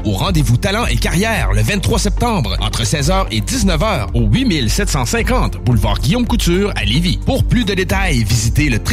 au rendez-vous talent et carrière le 23 septembre entre 16h et 19h au 8750 boulevard Guillaume Couture à Lévis. Pour plus de détails, visitez le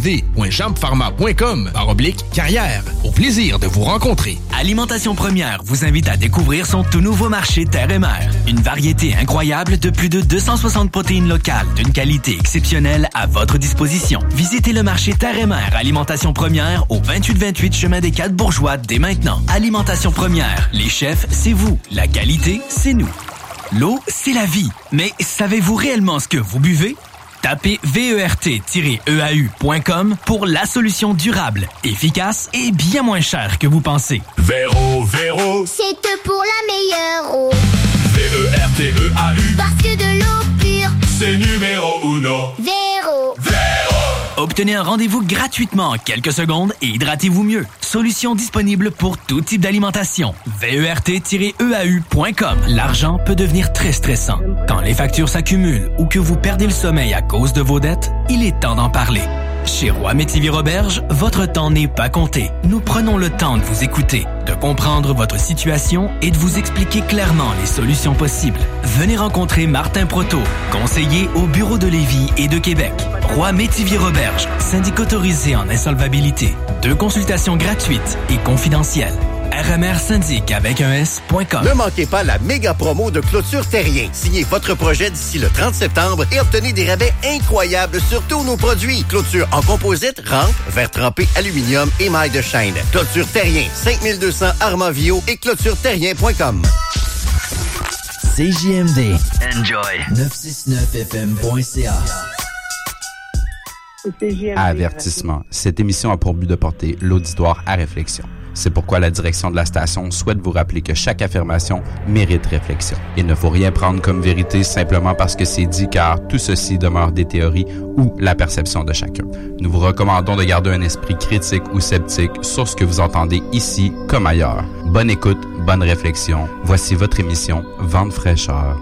www.jampharma.com/carrière. Au plaisir de vous rencontrer. Alimentation Première vous invite à découvrir son tout nouveau marché Terre et Mer. Une variété incroyable de plus de 260 protéines locales d'une qualité exceptionnelle à votre disposition. Visitez le marché Terre et Mer Alimentation Première au 2828 chemin des 4 Bourgeois dès maintenant. Alimentation Première. Les chefs, c'est vous. La qualité, c'est nous. L'eau, c'est la vie. Mais savez-vous réellement ce que vous buvez? Tapez VERT-EAU.com pour la solution durable, efficace et bien moins chère que vous pensez. Véro, c'est pour la meilleure eau. VERTEAU. Parce que de l'eau pure, c'est numéro uno. Véro. Obtenez un rendez-vous gratuitement en quelques secondes et hydratez-vous mieux. Solution disponible pour tout type d'alimentation. VERT-EAU.com. L'argent peut devenir très stressant. Quand les factures s'accumulent ou que vous perdez le sommeil à cause de vos dettes, il est temps d'en parler. Chez Roy Métivier Roberge, votre temps n'est pas compté. Nous prenons le temps de vous écouter, de comprendre votre situation et de vous expliquer clairement les solutions possibles. Venez rencontrer Martin Proto, conseiller au bureau de Lévis et de Québec. Roy Métivier Roberge, syndic autorisé en insolvabilité. 2 consultations gratuites et confidentielles. RMRsyndic avec un S.com. Ne manquez pas la méga promo de Clôture Terrien. Signez votre projet d'ici le 30 septembre et obtenez des rabais incroyables sur tous nos produits. Clôture en composite, rampe, verre trempé, aluminium et mailles de chaîne. Clôture Terrien, 5200 Armavio et clôtureterrien.com. CJMD. Enjoy. 969fm.ca. Avertissement. Cette émission a pour but de porter l'auditoire à réflexion. C'est pourquoi la direction de la station souhaite vous rappeler que chaque affirmation mérite réflexion. Il ne faut rien prendre comme vérité simplement parce que c'est dit, car tout ceci demeure des théories ou la perception de chacun. Nous vous recommandons de garder un esprit critique ou sceptique sur ce que vous entendez ici comme ailleurs. Bonne écoute, bonne réflexion. Voici votre émission Vente fraîcheur.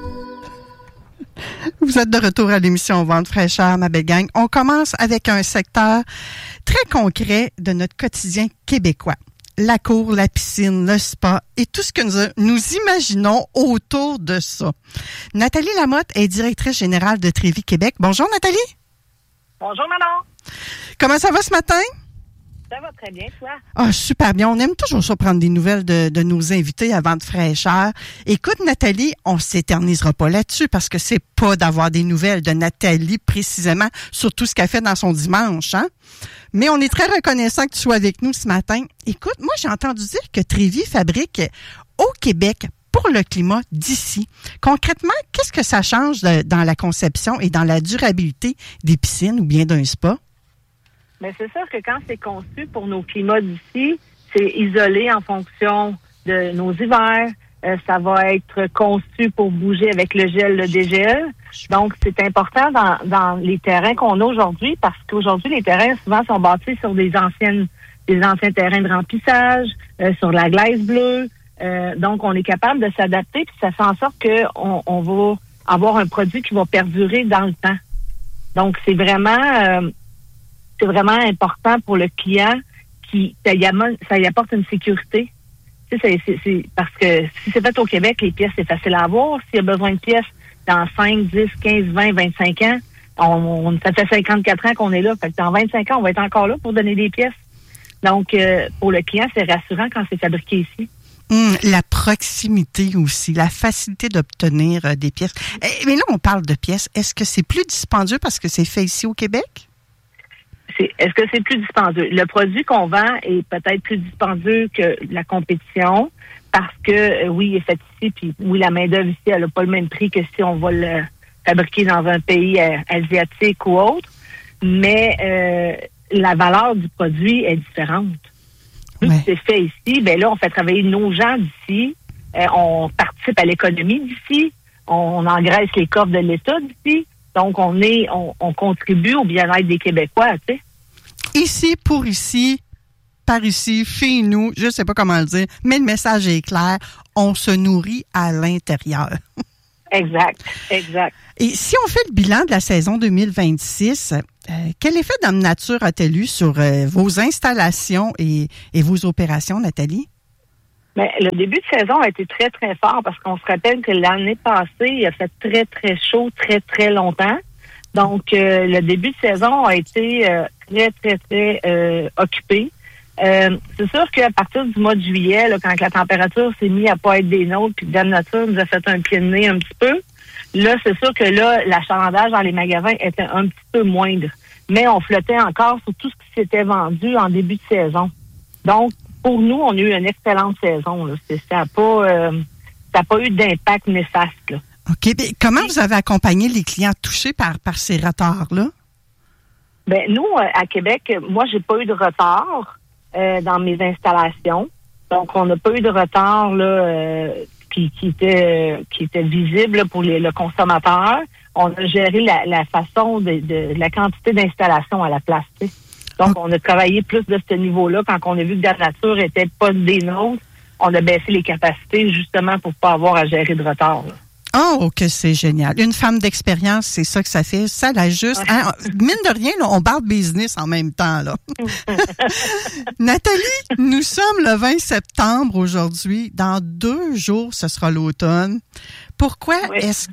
Vous êtes de retour à l'émission Vente fraîcheur, ma belle gang. On commence avec un secteur très concret de notre quotidien québécois. La cour, la piscine, le spa et tout ce que nous imaginons autour de ça. Nathalie Lamotte est directrice générale de Trévis Québec. Bonjour Nathalie. Bonjour Manon. Comment ça va ce matin? Ça va très bien, toi? Ah, super bien. On aime toujours ça prendre des nouvelles de nos invités à Vente fraîcheur. Écoute, Nathalie, on s'éternisera pas là-dessus parce que c'est pas d'avoir des nouvelles de Nathalie précisément sur tout ce qu'elle fait dans son dimanche, hein? Mais on est très reconnaissant que tu sois avec nous ce matin. Écoute, moi, j'ai entendu dire que Trévis fabrique au Québec pour le climat d'ici. Concrètement, qu'est-ce que ça change dans la conception et dans la durabilité des piscines ou bien d'un spa? Mais c'est sûr que quand c'est conçu pour nos climats d'ici, c'est isolé en fonction de nos hivers. Ça va être conçu pour bouger avec le gel, le dégel. Donc, c'est important dans les terrains qu'on a aujourd'hui parce qu'aujourd'hui, les terrains souvent sont bâtis sur des anciens terrains de remplissage, sur la glace bleue. Donc, on est capable de s'adapter puis ça fait en sorte qu'on va avoir un produit qui va perdurer dans le temps. Donc, c'est vraiment important pour le client ça y apporte une sécurité. Tu sais, c'est parce que si c'est fait au Québec, les pièces, c'est facile à avoir. S'il y a besoin de pièces dans 5, 10, 15, 20, 25 ans, ça fait 54 ans qu'on est là. Fait que dans 25 ans, on va être encore là pour donner des pièces. Donc, pour le client, c'est rassurant quand c'est fabriqué ici. La proximité aussi, la facilité d'obtenir des pièces. Mais là, on parle de pièces. Est-ce que c'est plus dispendieux parce que c'est fait ici au Québec? Est-ce que c'est plus dispendieux? Le produit qu'on vend est peut-être plus dispendieux que la compétition parce que, oui, il est fait ici, puis oui, la main-d'œuvre ici, elle n'a pas le même prix que si on va le fabriquer dans un pays asiatique ou autre, mais la valeur du produit est différente. Vu que c'est fait ici, ben là, on fait travailler nos gens d'ici, on participe à l'économie d'ici, on engraisse les coffres de l'État d'ici. Donc, on contribue au bien-être des Québécois, tu sais. Ici, pour ici, par ici, chez nous, je sais pas comment le dire, mais le message est clair, on se nourrit à l'intérieur. Exact. Et si on fait le bilan de la saison 2026, quel effet Dame Nature a-t-elle eu sur vos installations et vos opérations, Nathalie? Mais le début de saison a été très, très fort parce qu'on se rappelle que l'année passée, il a fait très, très chaud, très, très longtemps. Donc, le début de saison a été très, très, très occupé. C'est sûr qu'à partir du mois de juillet, là, quand la température s'est mise à pas être des nôtres, puis Dame Nature nous a fait un pied de nez un petit peu, là, c'est sûr que là, l'achalandage dans les magasins était un petit peu moindre. Mais on flottait encore sur tout ce qui s'était vendu en début de saison. Donc, pour nous, on a eu une excellente saison. Là. Ça n'a pas eu d'impact néfaste. Là. OK. Mais comment vous avez accompagné les clients touchés par ces retards-là? Ben nous, à Québec, moi, j'ai pas eu de retard dans mes installations. Donc, on n'a pas eu de retard là, qui était visible là, pour le consommateur. On a géré la façon de la quantité d'installation à la place. T'sais. Donc, on a travaillé plus de ce niveau-là. Quand on a vu que la nature était pas des nôtres, on a baissé les capacités justement pour pas avoir à gérer de retard. Là. Oh, que c'est génial. Une femme d'expérience, c'est ça que ça fait. Ça, là, juste, hein, mine de rien, là, on parle business en même temps, là. Nathalie, nous sommes le 20 septembre aujourd'hui. Dans 2 jours, ce sera l'automne. Pourquoi est-ce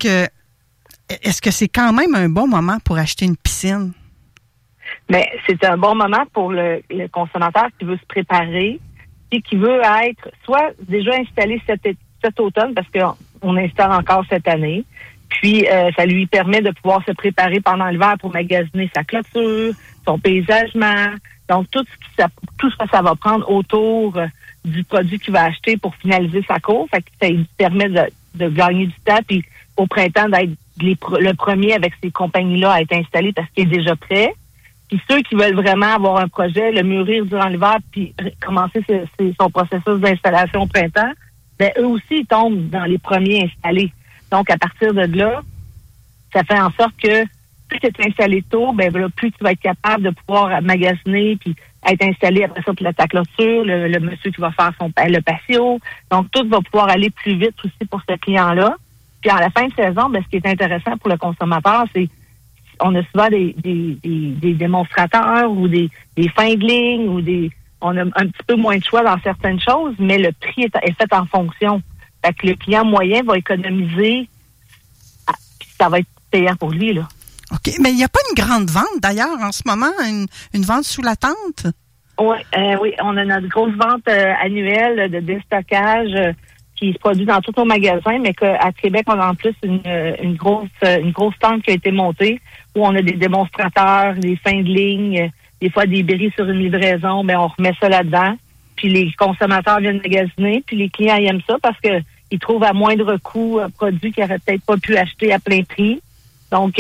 que c'est quand même un bon moment pour acheter une piscine? Mais c'est un bon moment pour le consommateur qui veut se préparer et qui veut être soit déjà installé cet automne, parce qu'on installe encore cette année. Puis, ça lui permet de pouvoir se préparer pendant l'hiver pour magasiner sa clôture, son paysagement. Donc, tout ce que ça va prendre autour du produit qu'il va acheter pour finaliser sa course. Fait que ça lui permet de gagner du temps. Puis, au printemps, d'être le premier avec ces compagnies-là à être installé parce qu'il est déjà prêt. Puis, ceux qui veulent vraiment avoir un projet, le mûrir durant l'hiver, puis commencer son processus d'installation au printemps, ben eux aussi, ils tombent dans les premiers installés. Donc, à partir de là, ça fait en sorte que plus tu es installé tôt, ben là, plus tu vas être capable de pouvoir magasiner puis être installé après ça pour ta clôture, le monsieur qui va faire le patio. Donc, tout va pouvoir aller plus vite aussi pour ce client-là. Puis, à la fin de saison, ben, ce qui est intéressant pour le consommateur, c'est on a souvent des démonstrateurs ou des fins de ligne ou on a un petit peu moins de choix dans certaines choses, mais le prix est fait en fonction. Fait que le client moyen va économiser, puis ça va être payant pour lui, là. OK. Mais il n'y a pas une grande vente, d'ailleurs, en ce moment, une vente sous la tente? Oui, on a notre grosse vente annuelle de déstockage qui se produit dans tous nos magasins, mais qu'à Québec, on a en plus une grosse tente qui a été montée où on a des démonstrateurs, des fins de ligne, des fois des bris sur une livraison, ben on remet ça là-dedans. Puis les consommateurs viennent magasiner, puis les clients ils aiment ça parce que ils trouvent à moindre coût un produit qu'ils n'auraient peut-être pas pu acheter à plein prix. Donc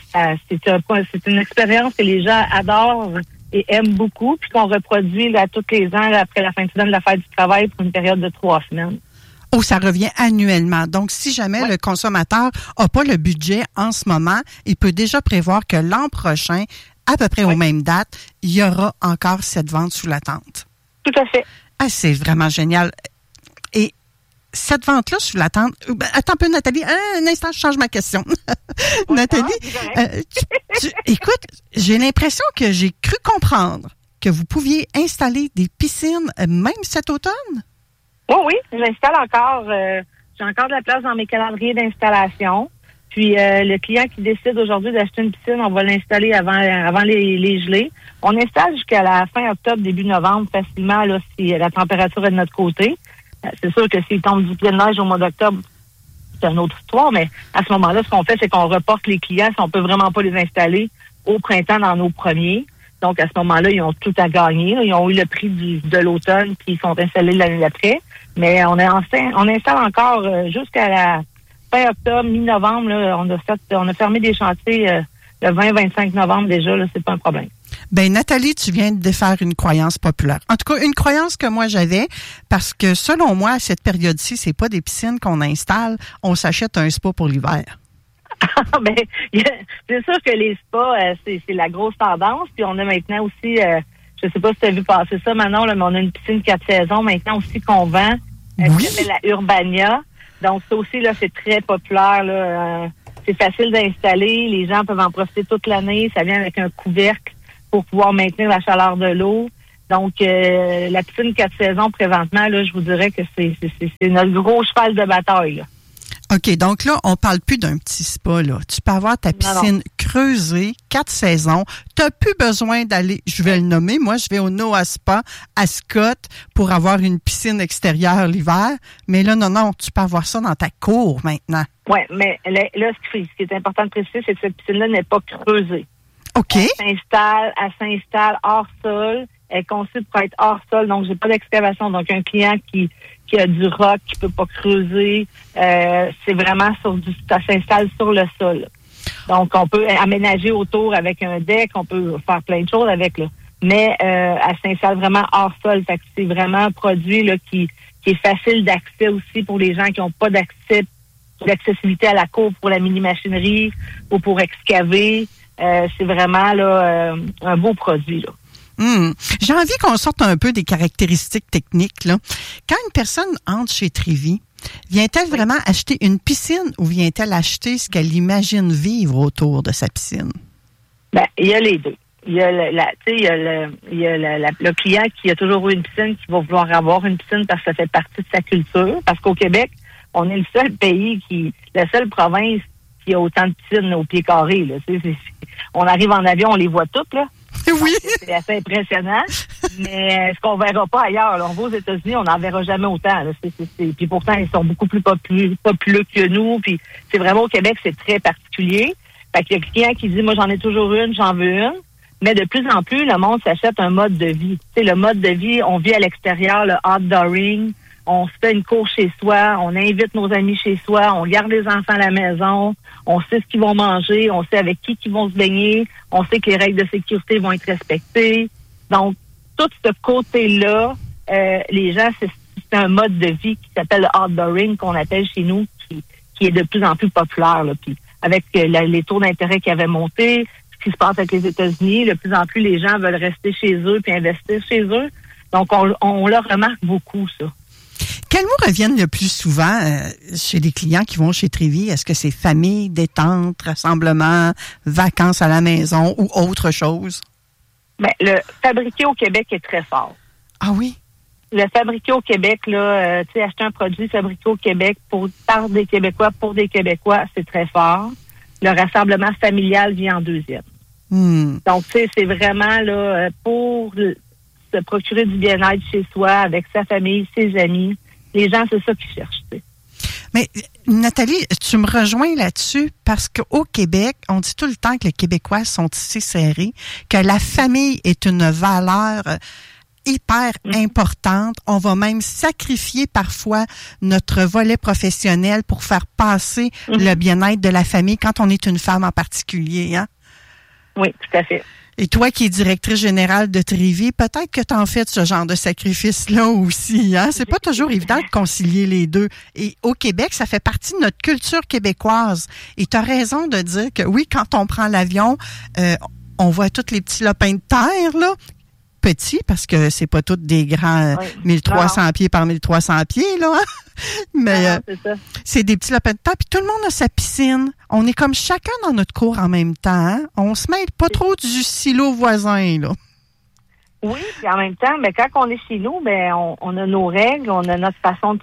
c'est une expérience que les gens adorent et aiment beaucoup, puis qu'on reproduit là, tous les ans là, après la fin de semaine de la fête du travail pour une période de 3 semaines. Oh, ça revient annuellement. Donc, si jamais le consommateur n'a pas le budget en ce moment, il peut déjà prévoir que l'an prochain, à peu près aux mêmes dates, il y aura encore cette vente sous la tente. Tout à fait. Ah, c'est vraiment génial. Et cette vente-là sous la tente... Attends un peu, Nathalie. Un instant, je change ma question. Nathalie, écoute, j'ai l'impression que j'ai cru comprendre que vous pouviez installer des piscines même cet automne? Oui, j'installe encore. J'ai encore de la place dans mes calendriers d'installation. Puis le client qui décide aujourd'hui d'acheter une piscine, on va l'installer avant les gelées. On installe jusqu'à la fin octobre, début novembre, facilement, là, si la température est de notre côté. C'est sûr que s'il tombe du plein de neige au mois d'octobre, c'est une autre histoire, mais à ce moment-là, ce qu'on fait, c'est qu'on reporte les clients si on peut vraiment pas les installer au printemps dans nos premiers. Donc, à ce moment-là, ils ont tout à gagner. Ils ont eu le prix de l'automne, puis ils sont installés l'année d'après. Mais on installe encore jusqu'à la fin octobre, mi-novembre. Là, on a fermé des chantiers le 20-25 novembre déjà. Là, c'est pas un problème. Ben Nathalie, tu viens de défaire une croyance populaire. En tout cas, une croyance que moi j'avais, parce que selon moi, à cette période-ci, c'est pas des piscines qu'on installe, on s'achète un spa pour l'hiver. Ben, c'est sûr que les spas, c'est la grosse tendance. Puis on a maintenant aussi, je sais pas si tu as vu passer ça, Manon, là, mais on a une piscine 4 saisons maintenant aussi qu'on vend. Qui s'appelle la Urbania. Donc ça aussi, là, c'est très populaire. Là, c'est facile d'installer. Les gens peuvent en profiter toute l'année. Ça vient avec un couvercle pour pouvoir maintenir la chaleur de l'eau. Donc, la piscine 4 saisons, présentement, là, je vous dirais que c'est notre gros cheval de bataille, là. OK, donc là, on parle plus d'un petit spa, là. Tu peux avoir ta piscine creusée, 4 saisons. Tu n'as plus besoin d'aller, je vais le nommer, moi, je vais au Noah Spa à Scott pour avoir une piscine extérieure l'hiver. Mais là, non, tu peux avoir ça dans ta cour maintenant. Oui, mais là, ce qui est important de préciser, c'est que cette piscine-là n'est pas creusée. OK. Elle s'installe hors sol. Elle est conçue pour être hors sol, donc j'ai pas d'excavation. Donc, un client qui a du roc, qui peut pas creuser, c'est vraiment ça s'installe sur le sol. Donc, on peut aménager autour avec un deck, on peut faire plein de choses avec, là. Mais elle s'installe vraiment hors sol. Fait que c'est vraiment un produit là qui est facile d'accès aussi pour les gens qui n'ont pas d'accessibilité à la cour pour la mini-machinerie ou pour excaver. C'est vraiment là un beau produit, là. J'ai envie qu'on sorte un peu des caractéristiques techniques, là. Quand une personne entre chez Trévy, vient-elle vraiment acheter une piscine ou vient-elle acheter ce qu'elle imagine vivre autour de sa piscine? Ben, il y a les deux. Il y a le client qui a toujours eu une piscine qui va vouloir avoir une piscine parce que ça fait partie de sa culture. Parce qu'au Québec, on est le seul pays la seule province qui a autant de piscines au pied carré, là. On arrive en avion, on les voit toutes, là. Oui. C'est assez impressionnant, mais ce qu'on verra pas ailleurs, là, on va aux États-Unis, on n'en verra jamais autant. Là. Puis pourtant, ils sont beaucoup plus populeux que nous. Puis c'est vraiment au Québec, c'est très particulier. Fait qu'il y a quelqu'un qui dit, moi j'en ai toujours une, j'en veux une. Mais de plus en plus, le monde s'achète un mode de vie. Tu sais, le mode de vie, on vit à l'extérieur, le outdooring. On se fait une cour chez soi, on invite nos amis chez soi, on garde les enfants à la maison, on sait ce qu'ils vont manger, on sait avec qui ils vont se baigner, on sait que les règles de sécurité vont être respectées. Donc, tout ce côté-là, les gens, c'est un mode de vie qui s'appelle le outdooring, qu'on appelle chez nous, qui est de plus en plus populaire, là. Puis avec les taux d'intérêt qui avaient monté, ce qui se passe avec les États-Unis, de plus en plus les gens veulent rester chez eux puis investir chez eux. Donc, on le remarque beaucoup, ça. Quels mots reviennent le plus souvent chez les clients qui vont chez Trévy? Est-ce que c'est famille, détente, rassemblement, vacances à la maison ou autre chose? Ben, le fabriqué au Québec est très fort. Ah oui? Le fabriqué au Québec, là, tu sais, acheter un produit fabriqué au Québec par des Québécois, pour des Québécois, c'est très fort. Le rassemblement familial vient en deuxième. Donc, tu sais, c'est vraiment là pour se procurer du bien-être chez soi, avec sa famille, ses amis. Les gens, c'est ça qu'ils cherchent, tu sais. Mais Nathalie, tu me rejoins là-dessus parce qu'au Québec, on dit tout le temps que les Québécois sont ici serrés, que la famille est une valeur hyper importante. On va même sacrifier parfois notre volet professionnel pour faire passer le bien-être de la famille quand on est une femme en particulier, hein? Oui, tout à fait. Et toi qui es directrice générale de Trévy, peut-être que tu en fais ce genre de sacrifice-là aussi, hein? C'est pas toujours évident de concilier les deux. Et au Québec, ça fait partie de notre culture québécoise. Et tu as raison de dire que oui, quand on prend l'avion, on voit tous les petits lopins de terre, là. Petits, parce que c'est pas tous des grands 1300 pieds par 1300 pieds, là. Mais c'est des petits lopins de terre. Puis tout le monde a sa piscine. On est comme chacun dans notre cour en même temps. Hein? On se mêle pas trop du silo voisin, là. Oui, puis en même temps, ben, quand on est chez nous, ben, on a nos règles, on a notre façon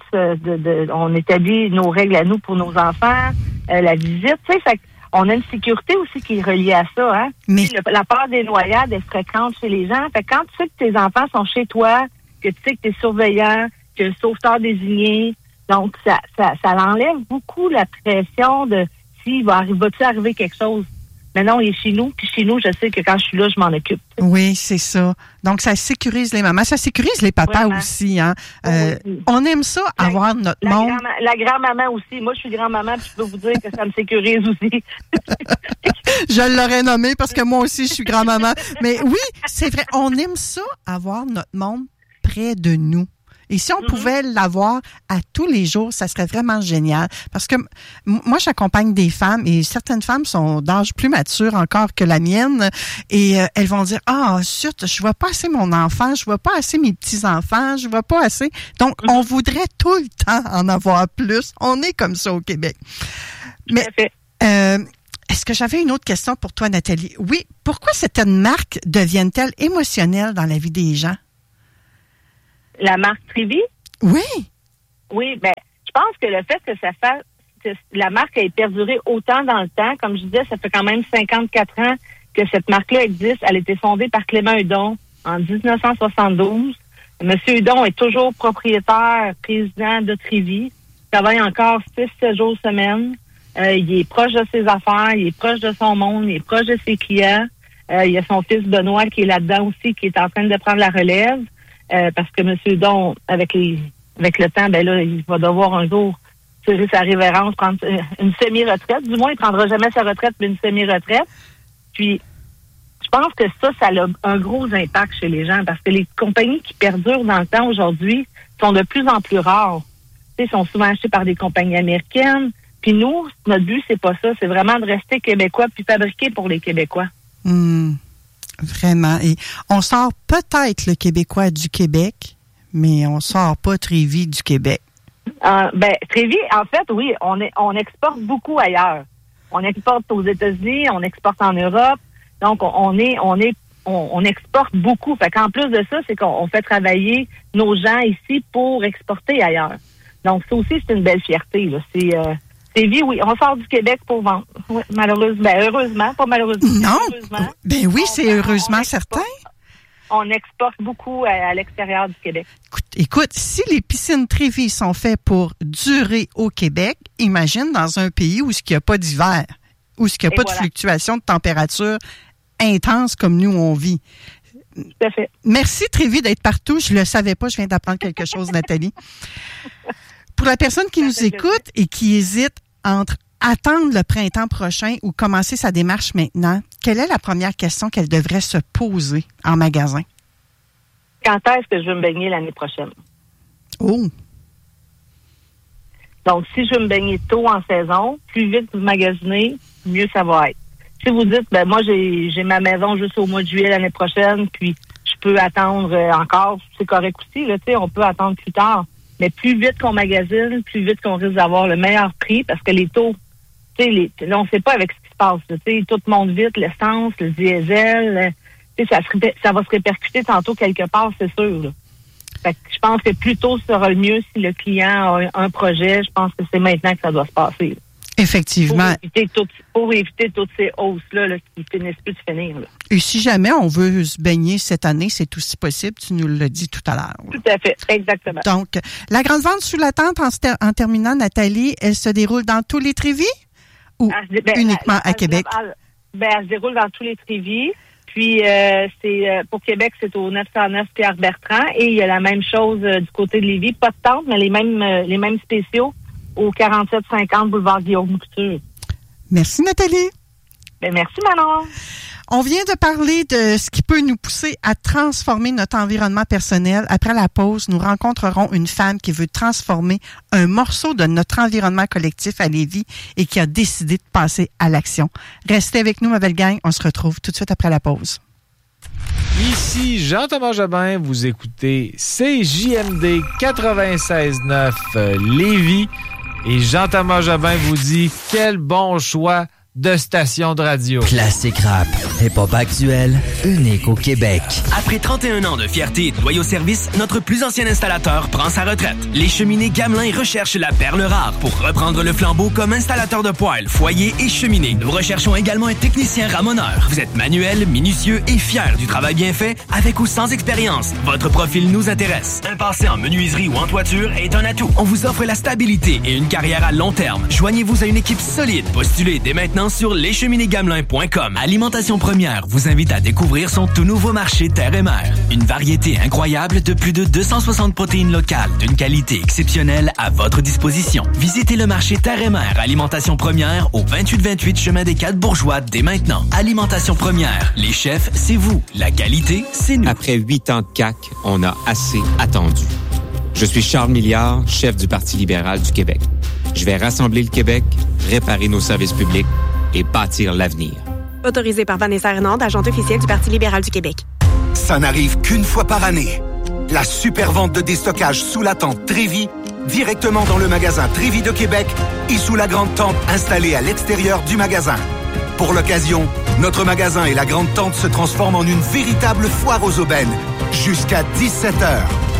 on établit nos règles à nous pour nos enfants, la visite, tu sais, fait on a une sécurité aussi qui est reliée à ça, hein. Mais la peur des noyades est fréquente chez les gens. Fait quand tu sais que tes enfants sont chez toi, que tu sais que tu es surveillant, que le sauveteur désigné, donc ça enlève beaucoup la pression de va-t-il arriver quelque chose. Mais non, il est chez nous, puis chez nous, je sais que quand je suis là, je m'en occupe. Oui, c'est ça. Donc, ça sécurise les mamans, ça sécurise les papas aussi, hein. Oui. On aime ça, avoir notre monde. La grand-maman aussi. Moi, je suis grand-maman, puis je peux vous dire que ça me sécurise aussi. Je l'aurais nommé parce que moi aussi, je suis grand-maman. Mais oui, c'est vrai, on aime ça, avoir notre monde près de nous. Et si on pouvait l'avoir à tous les jours, ça serait vraiment génial. Parce que moi, j'accompagne des femmes et certaines femmes sont d'âge plus mature encore que la mienne et elles vont dire « Ah, zut, je vois pas assez mon enfant, je vois pas assez mes petits-enfants, je vois pas assez. » Donc, on voudrait tout le temps en avoir plus. On est comme ça au Québec. Mais est-ce que j'avais une autre question pour toi, Nathalie? Oui, pourquoi certaines marques deviennent-elles émotionnelles dans la vie des gens? La marque Trévi? Oui. Oui, ben, je pense que le fait que la marque ait perduré autant dans le temps, comme je disais, ça fait quand même 54 ans que cette marque-là existe. Elle a été fondée par Clément Hudon en 1972. Monsieur Hudon est toujours propriétaire, président de Trévi. Il travaille encore 6-7 jours semaine. Il est proche de ses affaires, il est proche de son monde, il est proche de ses clients. Il y a son fils Benoît qui est là-dedans aussi, qui est en train de prendre la relève. Parce que M. Hudon, avec le temps, ben là, il va devoir un jour tirer sa révérence, prendre une semi-retraite. Du moins, il prendra jamais sa retraite, mais une semi-retraite. Puis, je pense que ça a un gros impact chez les gens parce que les compagnies qui perdurent dans le temps aujourd'hui sont de plus en plus rares. Ils sont souvent achetés par des compagnies américaines. Puis nous, notre but, c'est pas ça. C'est vraiment de rester québécois puis fabriquer pour les Québécois. Vraiment. Et on sort peut-être le Québécois du Québec, mais on sort pas Trévi du Québec. Trévi, en fait, oui, on exporte beaucoup ailleurs. On exporte aux États-Unis, on exporte en Europe. Donc, on exporte beaucoup. Fait qu'en plus de ça, c'est qu'on fait travailler nos gens ici pour exporter ailleurs. Donc, ça aussi, c'est une belle fierté, là. Trévi, oui, on sort du Québec pour vendre. Oui, malheureusement. Heureusement, pas malheureusement. Non. Heureusement. Ben oui, c'est heureusement certain. On exporte beaucoup à l'extérieur du Québec. Écoute, si les piscines Trévi sont faites pour durer au Québec, imagine dans un pays où il n'y a pas d'hiver, où il n'y a pas de fluctuation de température intense comme nous on vit. Tout à fait. Merci Trévi d'être partout. Je le savais pas, je viens d'apprendre quelque chose, Nathalie. Pour la personne qui nous écoute et qui hésite entre attendre le printemps prochain ou commencer sa démarche maintenant, quelle est la première question qu'elle devrait se poser en magasin? Quand est-ce que je veux me baigner l'année prochaine? Oh! Donc, si je veux me baigner tôt en saison, plus vite vous magasinez, mieux ça va être. Si vous dites, ben moi, j'ai ma maison juste au mois de juillet l'année prochaine, puis je peux attendre encore, c'est correct aussi, là, tu sais, on peut attendre plus tard. Mais plus vite qu'on magasine, plus vite qu'on risque d'avoir le meilleur prix, parce que les taux, tu sais, là, on ne sait pas avec ce qui se passe, tu sais, tout monte vite, l'essence, le diesel, tu sais, ça va se répercuter tantôt quelque part, c'est sûr, là. Fait que je pense que plus tôt sera le mieux si le client a un projet. Je pense que c'est maintenant que ça doit se passer, là. Effectivement. Pour éviter toutes ces hausses-là là, qui finissent plus de finir. Là. Et si jamais on veut se baigner cette année, c'est aussi possible. Tu nous l'as dit tout à l'heure. Tout à fait, exactement. Donc, la grande vente sous la tente, en terminant, Nathalie, elle se déroule dans tous les Trévis ou uniquement à Québec? Elle se déroule dans tous les Trévis. Puis, pour Québec, c'est au 909 Pierre-Bertrand. Et il y a la même chose du côté de Lévis. Pas de tente, mais les mêmes spéciaux au 4750 boulevard Guillaume Couture. Merci, Nathalie. Ben, merci, Manon. On vient de parler de ce qui peut nous pousser à transformer notre environnement personnel. Après la pause, nous rencontrerons une femme qui veut transformer un morceau de notre environnement collectif à Lévis et qui a décidé de passer à l'action. Restez avec nous, ma belle gang. On se retrouve tout de suite après la pause. Ici Jean-Thomas Jobin, vous écoutez CJMD 96.9 Lévis. Et Jean-Thomas Jobin vous dit quel bon choix de station de radio. Classique rap, hip-hop actuel, unique au Québec. Après 31 ans de fierté et de loyaux services, notre plus ancien installateur prend sa retraite. Les Cheminées Gamelin recherchent la perle rare pour reprendre le flambeau comme installateur de poêles, foyers et cheminées. Nous recherchons également un technicien ramoneur. Vous êtes manuel, minutieux et fier du travail bien fait, avec ou sans expérience. Votre profil nous intéresse. Un passé en menuiserie ou en toiture est un atout. On vous offre la stabilité et une carrière à long terme. Joignez-vous à une équipe solide. Postulez dès maintenant sur lescheminéesgamelin.com. Alimentation Première vous invite à découvrir son tout nouveau marché Terre et Mer. Une variété incroyable de plus de 260 protéines locales d'une qualité exceptionnelle à votre disposition. Visitez le marché Terre et Mer Alimentation Première au 2828 chemin des 4 Bourgeois dès maintenant. Alimentation Première, les chefs, c'est vous. La qualité, c'est nous. Après 8 ans de CAQ, on a assez attendu. Je suis Charles Milliard, chef du Parti libéral du Québec. Je vais rassembler le Québec, réparer nos services publics et bâtir l'avenir. Autorisé par Vanessa Hernande, agente officielle du Parti libéral du Québec. Ça n'arrive qu'une fois par année. La super vente de déstockage sous la tente Trévi, directement dans le magasin Trévi de Québec et sous la grande tente installée à l'extérieur du magasin. Pour l'occasion, notre magasin et la grande tente se transforment en une véritable foire aux aubaines jusqu'à 17h.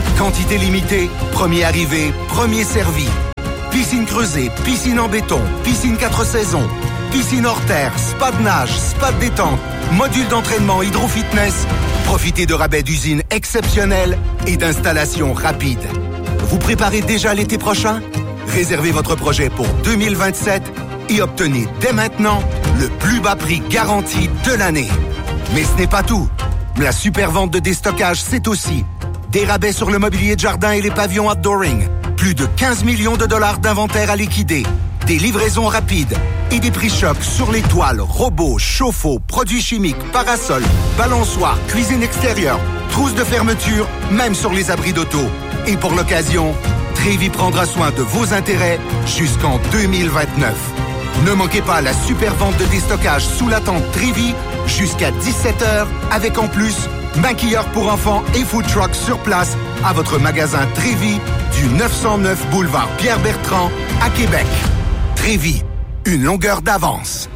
Quantité limitée, premier arrivé, premier servi. Piscine creusée, piscine en béton, piscine 4 saisons, piscine hors terre, spa de nage, spa de détente, module d'entraînement hydro-fitness. Profitez de rabais d'usine exceptionnels et d'installations rapides. Vous préparez déjà l'été prochain? Réservez votre projet pour 2027 et obtenez dès maintenant le plus bas prix garanti de l'année. Mais ce n'est pas tout. La super vente de déstockage, c'est aussi des rabais sur le mobilier de jardin et les pavillons outdooring. Plus de 15 millions de dollars d'inventaire à liquider. Des livraisons rapides et des prix chocs sur les toiles, robots, chauffe-eau, produits chimiques, parasols, balançoires, cuisine extérieure, trousses de fermeture, même sur les abris d'auto. Et pour l'occasion, Trévi prendra soin de vos intérêts jusqu'en 2029. Ne manquez pas la super vente de déstockage sous la tente Trévi jusqu'à 17h avec en plus maquilleurs pour enfants et food truck sur place à votre magasin Trévi du 909 boulevard Pierre-Bertrand à Québec. Trévi, une longueur d'avance.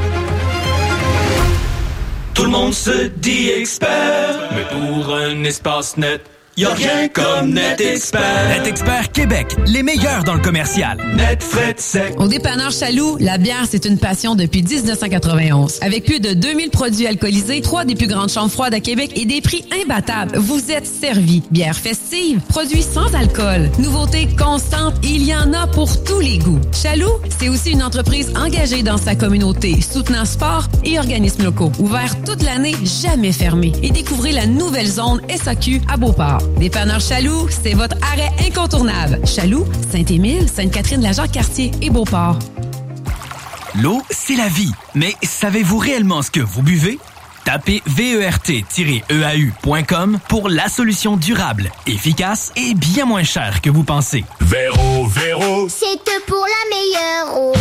Tout le monde se dit expert, mais pour un espace net, y'a rien comme NetExpert. NetExpert Québec, les meilleurs dans le commercial. Net, frais, sec. Au dépanneur Chaloux, la bière, c'est une passion depuis 1991. Avec plus de 2000 produits alcoolisés, 3 des plus grandes chambres froides à Québec et des prix imbattables, vous êtes servis. Bière festive, produits sans alcool, nouveautés constantes, il y en a pour tous les goûts. Chaloux, c'est aussi une entreprise engagée dans sa communauté, soutenant sport et organismes locaux. Ouvert toute l'année, jamais fermé. Et découvrez la nouvelle zone SAQ à Beauport. Dépanneur Chaloux, c'est votre arrêt incontournable. Chaloux, Saint-Émile, Sainte-Catherine-de-la-Jacques-Cartier et Beauport. L'eau, c'est la vie. Mais savez-vous réellement ce que vous buvez? Tapez VERT-EAU.com pour la solution durable, efficace et bien moins chère que vous pensez. Véro. C'est pour la meilleure eau.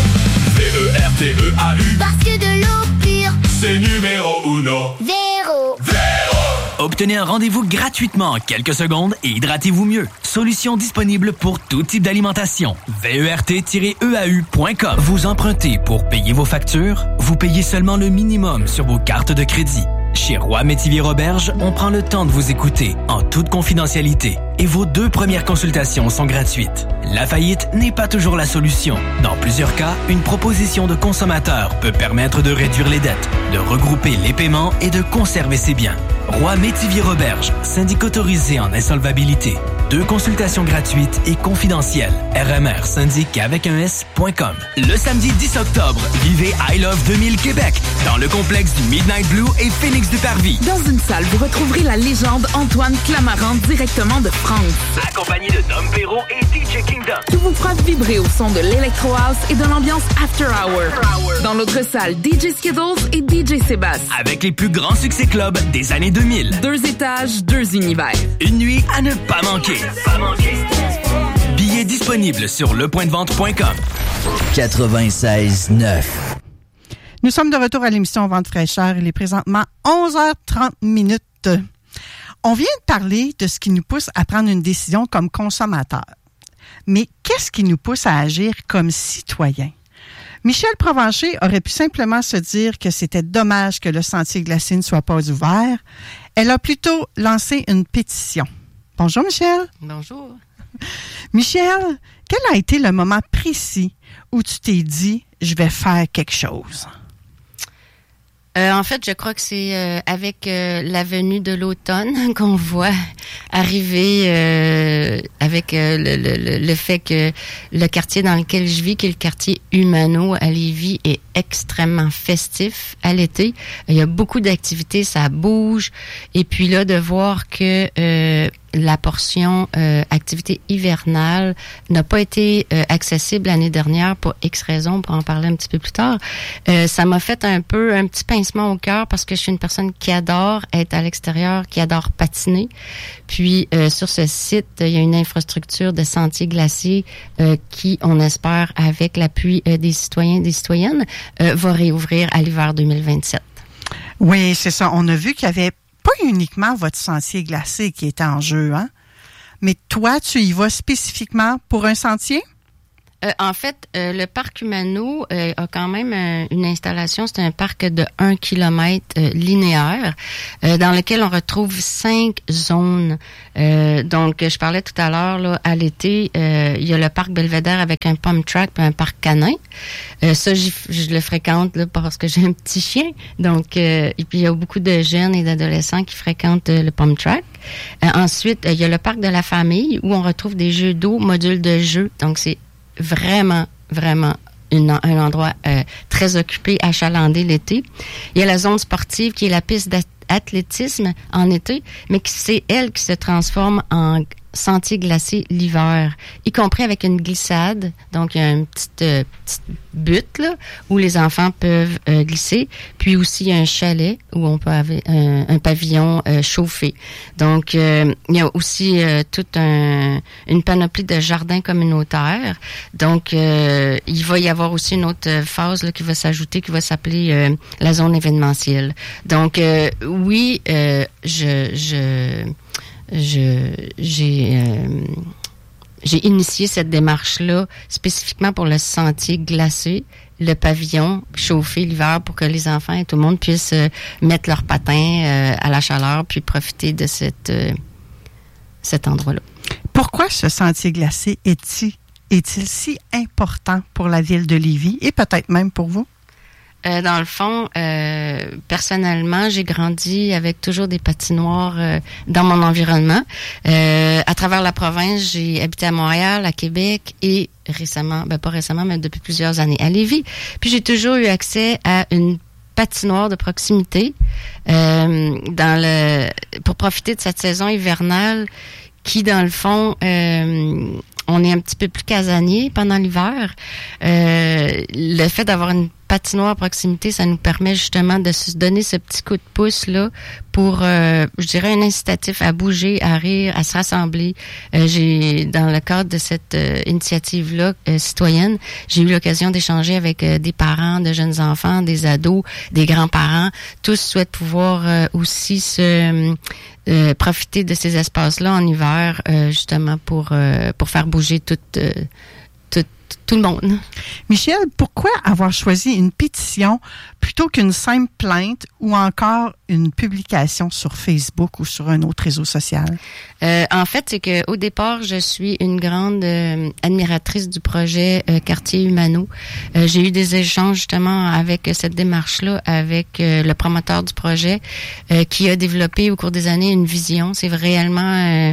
VERTEAU. Parce que de l'eau pure, c'est numéro uno. Véro. Obtenez un rendez-vous gratuitement en quelques secondes et hydratez-vous mieux. Solution disponible pour tout type d'alimentation. VERT-EAU.com. Vous empruntez pour payer vos factures, vous payez seulement le minimum sur vos cartes de crédit. Chez Roy Métivier Roberge, on prend le temps de vous écouter en toute confidentialité et vos 2 premières consultations sont gratuites. La faillite n'est pas toujours la solution. Dans plusieurs cas, une proposition de consommateur peut permettre de réduire les dettes, de regrouper les paiements et de conserver ses biens. Roy Métivier Roberge, syndic autorisé en insolvabilité. 2 consultations gratuites et confidentielles. RMR syndic avec un S.com. Le samedi 10 octobre, vivez I Love 2000 Québec dans le complexe du Midnight Blue et Phoenix du Parvis. Dans une salle, vous retrouverez la légende Antoine Clamaran directement de France. Accompagné de Dom Perrault et DJ Kingdom. Qui vous fera vibrer au son de l'Electro House et de l'ambiance After Hour. Dans l'autre salle, DJ Skittles et DJ Sébastien. Avec les plus grands succès club des années 2000. 2 étages, 2 univers. Une nuit à ne pas manquer. Billets disponibles sur lepointdevente.com. 96.9. Nous sommes de retour à l'émission Vente fraîcheur. Il est présentement 11h30. On vient de parler de ce qui nous pousse à prendre une décision comme consommateur. Mais qu'est-ce qui nous pousse à agir comme citoyen? Michel Provencher aurait pu simplement se dire que c'était dommage que le sentier glacé ne soit pas ouvert. Elle a plutôt lancé une pétition. Bonjour, Michel. Bonjour. Michel, quel a été le moment précis où tu t'es dit « je vais faire quelque chose » ? En fait, je crois que c'est avec la venue de l'automne qu'on voit arriver avec le fait que le quartier dans lequel je vis, qui est le quartier Humano à Lévis, est extrêmement festif à l'été. Il y a beaucoup d'activités, ça bouge. Et puis là, de voir que la portion activité hivernale n'a pas été accessible l'année dernière pour X raisons, on pourra en parler un petit peu plus tard. Ça m'a fait un petit pincement au cœur parce que je suis une personne qui adore être à l'extérieur, qui adore patiner. Puis sur ce site, il y a une infrastructure de sentiers glacés qui, on espère, avec l'appui des citoyens et des citoyennes, va réouvrir à l'hiver 2027. Oui, c'est ça. On a vu qu'il y avait pas uniquement votre sentier glacé qui était en jeu, hein? Mais toi, tu y vas spécifiquement pour un sentier? En fait, le parc Humano a quand même une installation. C'est un parc de 1 km linéaire dans lequel on retrouve 5 zones. Donc, je parlais tout à l'heure, là, à l'été, il y a le parc Belvédère avec un pump track et un parc canin. Ça, je le fréquente là, parce que j'ai un petit chien. Donc, et puis il y a beaucoup de jeunes et d'adolescents qui fréquentent le pump track. Ensuite, il y a le parc de la famille où on retrouve des jeux d'eau, modules de jeux. Donc, c'est vraiment un endroit très occupé, achalandé l'été. Il y a la zone sportive qui est la piste d'athlétisme en été, mais c'est elle qui se transforme en sentier glacé l'hiver, y compris avec une glissade. Donc, il y a une petite butte là, où les enfants peuvent glisser. Puis aussi, il y a un chalet où on peut avoir un pavillon chauffé. Donc, il y a aussi toute une panoplie de jardins communautaires. Donc, il va y avoir aussi une autre phase là, qui va s'ajouter, qui va s'appeler la zone événementielle. Donc, oui, j'ai initié cette démarche-là spécifiquement pour le sentier glacé, le pavillon chauffé l'hiver pour que les enfants et tout le monde puissent mettre leurs patins à la chaleur puis profiter de cet endroit-là. Pourquoi ce sentier glacé est-il si important pour la ville de Lévis et peut-être même pour vous? Dans le fond, personnellement, j'ai grandi avec toujours des patinoires dans mon environnement. À travers la province, j'ai habité à Montréal, à Québec et récemment, pas récemment, mais depuis plusieurs années à Lévis. Puis j'ai toujours eu accès à une patinoire de proximité pour profiter de cette saison hivernale qui, dans le fond, on est un petit peu plus casanier pendant l'hiver. Le fait d'avoir une patinoire à proximité, ça nous permet justement de se donner ce petit coup de pouce là pour, je dirais, un incitatif à bouger, à rire, à se rassembler. J'ai, dans le cadre de cette initiative-là citoyenne, j'ai eu l'occasion d'échanger avec des parents de jeunes enfants, des ados, des grands-parents. Tous souhaitent pouvoir aussi profiter de ces espaces-là en hiver, justement pour faire bouger tout le monde. Michel, pourquoi avoir choisi une pétition plutôt qu'une simple plainte ou encore une publication sur Facebook ou sur un autre réseau social? En fait, c'est que au départ, je suis une grande admiratrice du projet Quartier Humano. J'ai eu des échanges justement avec cette démarche-là, avec le promoteur du projet qui a développé au cours des années une vision. C'est réellement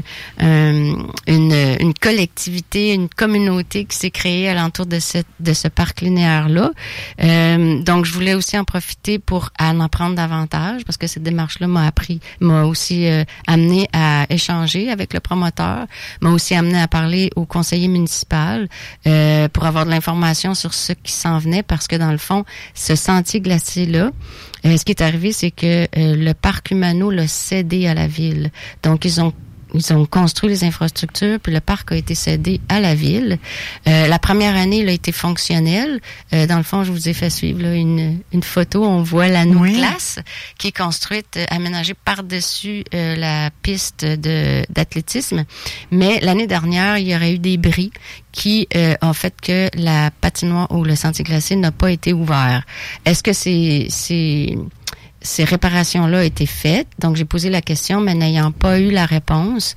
une collectivité, une communauté qui s'est créée alentour de ce parc linéaire-là. Donc, je voulais aussi en profiter pour en apprendre davantage parce que cette démarche-là m'a aussi amené à échanger avec le promoteur, m'a aussi amené à parler au conseiller municipal pour avoir de l'information sur ce qui s'en venait parce que dans le fond, ce sentier glacé-là, ce qui est arrivé, c'est que le parc Humano l'a cédé à la ville. Donc, ils ont construit les infrastructures, puis le parc a été cédé à la ville. La première année, il a été fonctionnel. Dans le fond, je vous ai fait suivre là, une photo. On voit l'anneau de glace qui est construite, aménagée par-dessus la piste d'athlétisme. Mais l'année dernière, il y aurait eu des bris qui ont fait que la patinoire ou le sentier glacé n'a pas été ouvert. Est-ce que ces réparations-là étaient faites. Donc, j'ai posé la question, mais n'ayant pas eu la réponse,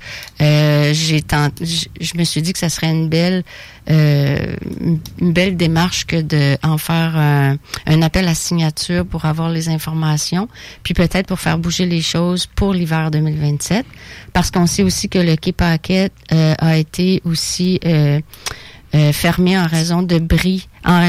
je me suis dit que ça serait une belle démarche que de en faire un appel à signature pour avoir les informations, puis peut-être pour faire bouger les choses pour l'hiver 2027, parce qu'on sait aussi que le quai Paquette a été aussi fermé en raison de bris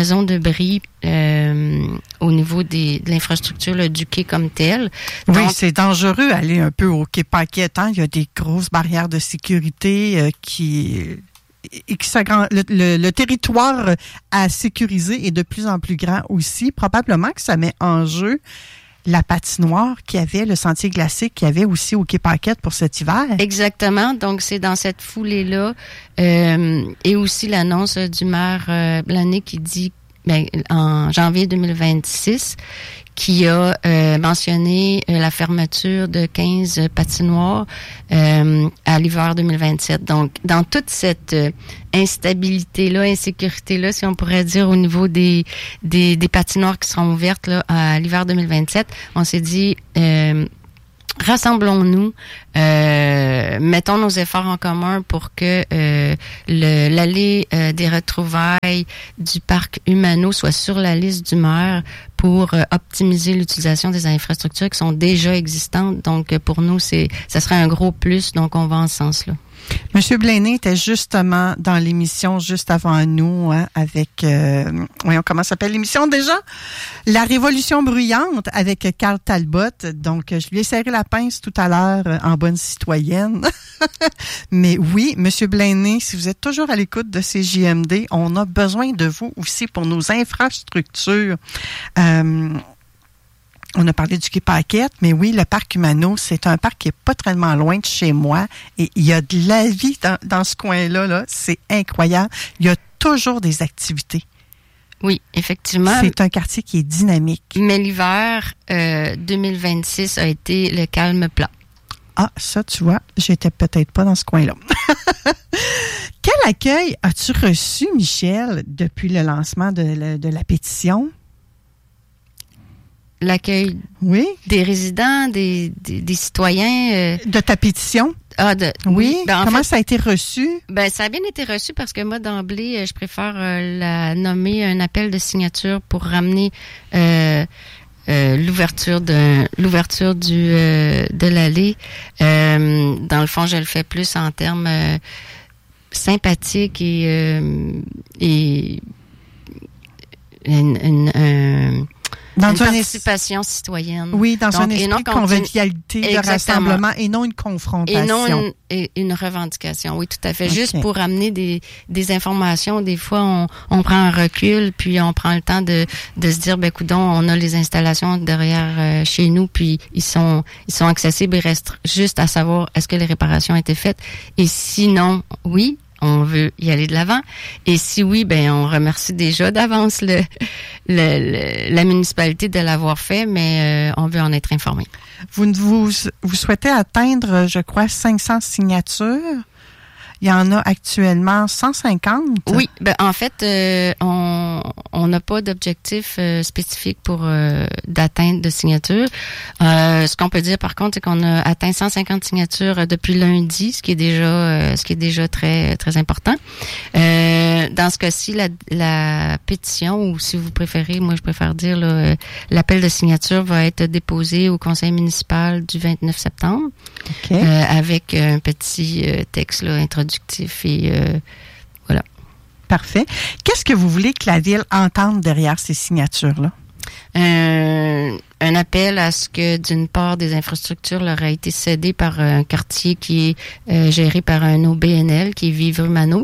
au niveau de l'infrastructure là, du quai comme tel. Donc, oui, c'est dangereux aller un peu au quai Paquette. Hein? Il y a des grosses barrières de sécurité qui s'agrandissent. Le territoire à sécuriser est de plus en plus grand aussi. Probablement que ça met en jeu la patinoire qu'il y avait, le sentier glacé qu'il y avait aussi au quai Paquette pour cet hiver. Exactement. Donc, c'est dans cette foulée-là et aussi l'annonce du maire Blanet qui dit en janvier 2026 qui a mentionné la fermeture de 15 patinoires à l'hiver 2027. Donc, dans toute cette instabilité-là, insécurité-là, si on pourrait dire, au niveau des patinoires qui seront ouvertes là, à l'hiver 2027, on s'est dit... rassemblons-nous, mettons nos efforts en commun pour que l'allée des retrouvailles du parc Humano soit sur la liste du maire pour optimiser l'utilisation des infrastructures qui sont déjà existantes. Donc, pour nous, ça serait un gros plus. Donc, on va en ce sens-là. Monsieur Blaney était justement dans l'émission juste avant nous, hein, avec, voyons comment s'appelle l'émission déjà? La Révolution bruyante avec Carl Talbot. Donc, je lui ai serré la pince tout à l'heure en bonne citoyenne. Mais oui, Monsieur Blaney, si vous êtes toujours à l'écoute de CJMD, on a besoin de vous aussi pour nos infrastructures. On a parlé du quai Paquette, mais oui, le parc Humano, c'est un parc qui est pas tellement loin de chez moi et il y a de la vie dans ce coin-là, là. C'est incroyable. Il y a toujours des activités. Oui, effectivement. C'est un quartier qui est dynamique. Mais l'hiver 2026 a été le calme plat. Ah, ça, tu vois, j'étais peut-être pas dans ce coin-là. Quel accueil as-tu reçu, Michel, depuis le lancement de la pétition? L'accueil des résidents, des citoyens. De ta pétition? Oui. Ben, comment ça a été reçu? Ben, ça a bien été reçu parce que moi, d'emblée, je préfère la nommer un appel de signature pour ramener l'ouverture de l'allée. Dans le fond, je le fais plus en termes sympathiques et dans une participation citoyenne. Oui, dans un esprit de convivialité, de rassemblement et non une confrontation. Et non une revendication, oui, tout à fait. Okay. Juste pour amener des informations, des fois, on prend un recul, puis on prend le temps de se dire, ben coudonc, on a les installations derrière chez nous, puis ils sont accessibles, il reste juste à savoir est-ce que les réparations ont été faites. Et sinon, oui, on veut y aller de l'avant. Et si oui, ben on remercie déjà d'avance la municipalité de l'avoir fait, mais on veut en être informé. Vous souhaitez atteindre, je crois, 500 signatures. Il y en a actuellement 150. Oui, ben en fait, on n'a pas d'objectif spécifique pour d'atteinte de signatures. Ce qu'on peut dire par contre, c'est qu'on a atteint 150 signatures depuis lundi, ce qui est déjà très très important. Dans ce cas-ci, la pétition, ou si vous préférez, moi je préfère dire l'appel de signature va être déposé au conseil municipal du 29 septembre, avec un petit texte là, introductif et voilà. Parfait. Qu'est-ce que vous voulez que la Ville entende derrière ces signatures-là? Un appel à ce que, d'une part, des infrastructures leur a été cédées par un quartier qui est géré par un OBNL, qui est Vivre Humano,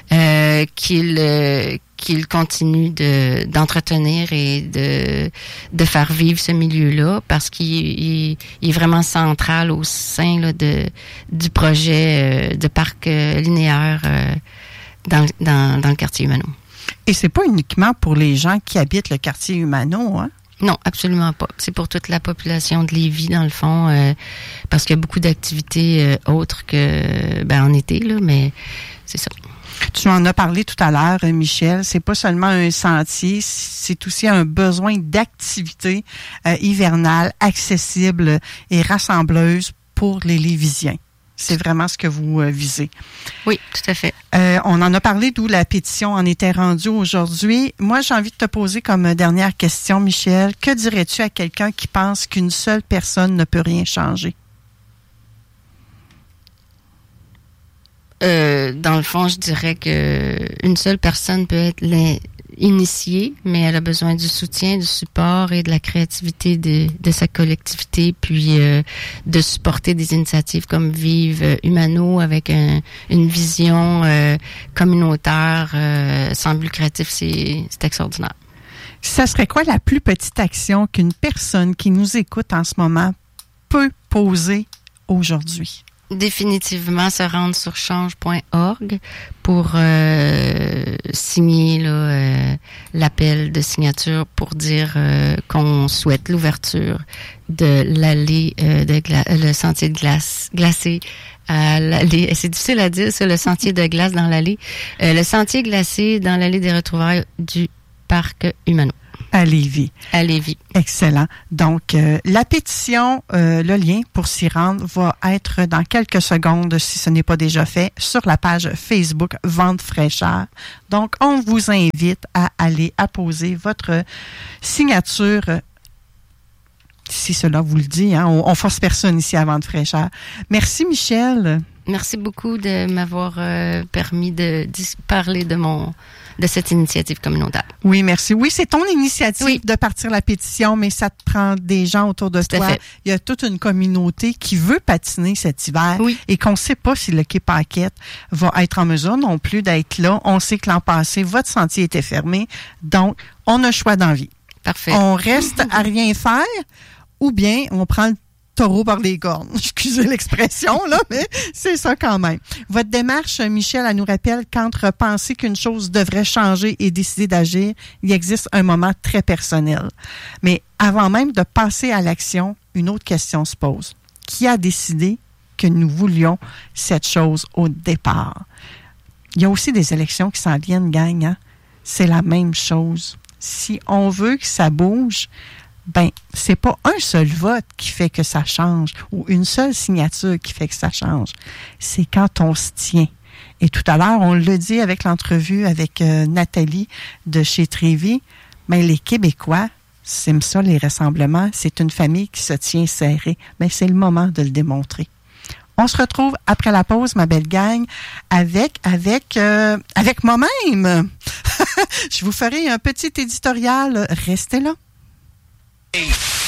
qu'il continue d'entretenir et de faire vivre ce milieu-là, parce qu'il est vraiment central au sein là, du projet de parc linéaire dans le quartier Humano. Et c'est pas uniquement pour les gens qui habitent le quartier Humano, hein? Non, absolument pas. C'est pour toute la population de Lévis, dans le fond, parce qu'il y a beaucoup d'activités autres que en été, là, mais c'est ça. Tu en as parlé tout à l'heure, Michel. C'est pas seulement un sentier, c'est aussi un besoin d'activités hivernales, accessibles et rassembleuses pour les Lévisiens. C'est vraiment ce que vous visez. Oui, tout à fait. On en a parlé d'où la pétition en était rendue aujourd'hui. Moi, j'ai envie de te poser comme dernière question, Michel. Que dirais-tu à quelqu'un qui pense qu'une seule personne ne peut rien changer? Dans le fond, je dirais que une seule personne peut être initiée, mais elle a besoin du soutien, du support et de la créativité de sa collectivité, puis de supporter des initiatives comme Vive Humano avec une vision communautaire sans but lucratif. C'est extraordinaire. Ça serait quoi la plus petite action qu'une personne qui nous écoute en ce moment peut poser aujourd'hui? définitivement se rendre sur change.org pour signer là, l'appel de signature pour dire qu'on souhaite l'ouverture de l'allée le sentier de glace glacé à l'allée. C'est difficile à dire ça, le sentier de glace dans l'allée. Le sentier glacé dans l'allée des retrouvailles du parc Humano. À Lévis. À Lévis. Excellent. Donc, la pétition, le lien pour s'y rendre va être dans quelques secondes, si ce n'est pas déjà fait, sur la page Facebook Vente fraîcheur. Donc, on vous invite à aller apposer votre signature, si cela vous le dit. Hein, on force personne ici à Vente fraîcheur. Merci, Michel. Merci beaucoup de m'avoir permis de parler de cette initiative communautaire. Oui, merci. Oui, c'est ton initiative de partir la pétition, mais ça te prend des gens autour de toi. Il y a toute une communauté qui veut patiner cet hiver et qu'on ne sait pas si le Quai Paquette va être en mesure non plus d'être là. On sait que l'an passé, votre sentier était fermé, donc on a choix d'envie. Parfait. On reste à rien faire ou bien on prend le taureau par les cornes. Excusez l'expression, là, mais c'est ça quand même. Votre démarche, Michel, elle nous rappelle qu'entre penser qu'une chose devrait changer et décider d'agir, il existe un moment très personnel. Mais avant même de passer à l'action, une autre question se pose. Qui a décidé que nous voulions cette chose au départ? Il y a aussi des élections qui s'en viennent, gang, hein? C'est la même chose. Si on veut que ça bouge, ben, c'est pas un seul vote qui fait que ça change ou une seule signature qui fait que ça change. C'est quand on se tient. Et tout à l'heure, on l'a dit avec l'entrevue avec Nathalie de chez Trévi, ben, les Québécois, c'est ça, les rassemblements, c'est une famille qui se tient serrée. Ben, c'est le moment de le démontrer. On se retrouve après la pause, ma belle gang, avec moi-même. Je vous ferai un petit éditorial. Restez là.